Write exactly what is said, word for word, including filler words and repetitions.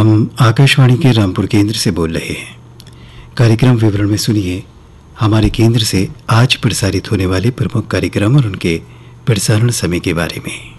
हम आकाशवाणी के रामपुर केंद्र से बोल रहे हैं। कार्यक्रम विवरण में सुनिए हमारे केंद्र से आज प्रसारित होने वाले प्रमुख कार्यक्रम और उनके प्रसारण समय के बारे में।